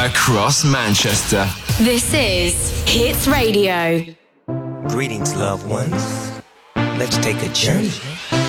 across Manchester. This is Hits Radio. Greetings, loved ones. Let's take a journey